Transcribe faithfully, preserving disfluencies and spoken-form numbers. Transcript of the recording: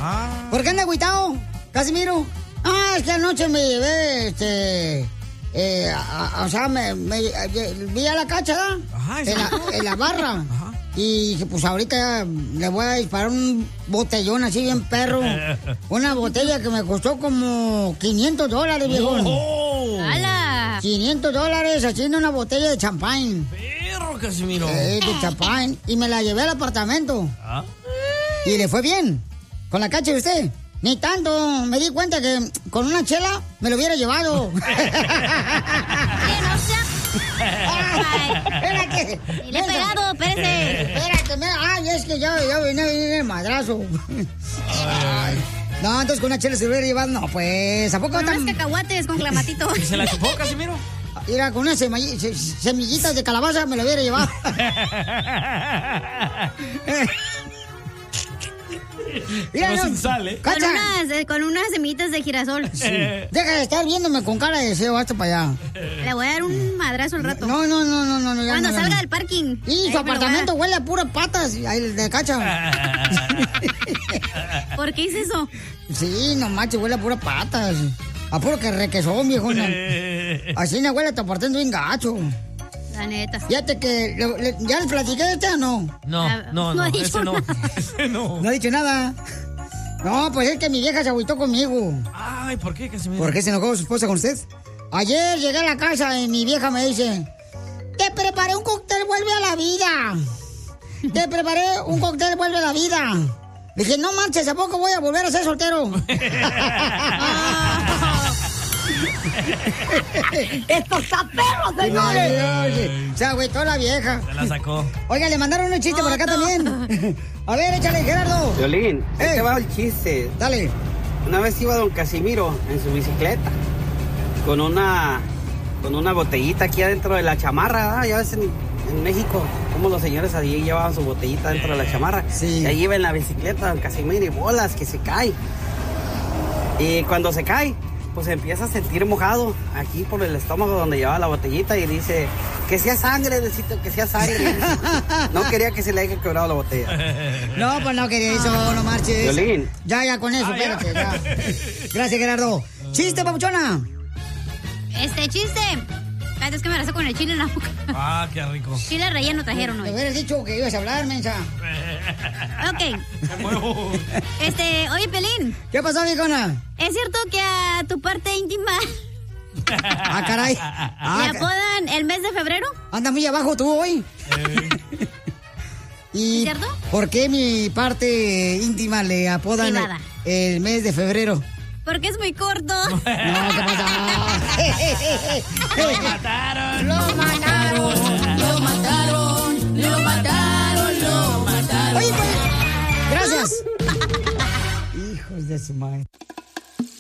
Ah. ¿Por qué anda agüitado, Casimiro? Ah, es que anoche me llevé, este... Eh, a, a, o sea, me, me, vi a la cacha, ¿verdad? Ajá, en, la, en la barra. Ajá. Y dije, pues ahorita le voy a disparar un botellón así bien perro. Una botella que me costó como quinientos dólares, viejón. Oh. ¡Hala! quinientos dólares haciendo una botella de champán. Perro, Casimiro. Eh, de champán. Y me la llevé al apartamento. ¿Ah? Y le fue bien. ¿Con la cacha de usted? Ni tanto. Me di cuenta que con una chela me lo hubiera llevado. Ay, espérate. Y le he pegado, espérese. Espérate, me... ay, es que ya, ya viene, viene el madrazo. Ay. No, entonces con una chela se lo hubiera llevado. No, pues, ¿a poco con tan... unos cacahuates con clamatito. ¿Y se la chupó, Casimiro? Mira, con unas semall... semillitas de calabaza me lo hubiera llevado. Mira, no, sin sal, ¿eh? Con unas, eh, con unas semillitas de girasol. Sí. Deja de estar viéndome con cara de deseo hasta para allá. Le voy a dar un madrazo al rato. No, no, no, no, no. no Cuando no, salga no. del parking. Y su apartamento huele a puras patas de cacha. ¿Por qué hice eso? Sí, no manches, huele a puras patas. A puro que requesón, viejo. No. Así no huele a tu apartamento bien gacho. La neta. Fíjate que... Le, le, ¿ya les platiqué de este o no? No, no, no, no, ese no. Ese no. No ha dicho nada. No, pues es que mi vieja se agüitó conmigo. Ay, ¿por qué, Casimiro? ¿Por qué se enojó su esposa con usted? Ayer llegué a la casa y mi vieja me dice... Te preparé un cóctel, vuelve a la vida. Te preparé un cóctel, vuelve a la vida. Le dije, no manches, ¿a poco voy a volver a ser soltero? ¡Esto está perro, señores! Se agüitó la vieja. Se la sacó. Oiga, le mandaron un chiste por acá también. A ver, échale, Gerardo. Violín, Eh. ahí te va el chiste. Dale. Una vez iba don Casimiro en su bicicleta con una con una botellita aquí adentro de la chamarra, ¿verdad? Ya ves en, en México como los señores allí llevaban su botellita dentro de la chamarra. Sí. Y ahí iba en la bicicleta don Casimiro y bolas que se cae. Y cuando se cae, pues empieza a sentir mojado aquí por el estómago donde llevaba la botellita y dice, que sea sangre, necesito que sea sangre. No quería que se le haya quebrado la botella. No, pues no quería eso, no marches. Violín. Ya, ya, con eso, Ah, ya. espérate, ya. Gracias, Gerardo. Chiste, papuchona. Este chiste. Ay, es que me la saco con el chile en la boca. Ah, qué rico. Chile relleno trajeron Me hoy. hubieras dicho que ibas a hablar, mensa. Ok. Me muevo. Este, oye, Pelín. ¿Qué pasó, viejona? ¿Es cierto que a tu parte íntima Ah, caray. Ah, le apodan el mes de febrero? anda muy abajo tú hoy. Eh, ¿Y ¿Es cierto? por qué mi parte íntima le apodan el, Privada. el mes de febrero? Porque es muy corto. No, ¿qué pasa? ¡Lo mataron! ¡Lo mataron! ¡Lo mataron! ¡Lo mataron! ¡Lo mataron! Oye, pues, gracias. Hijos de su madre.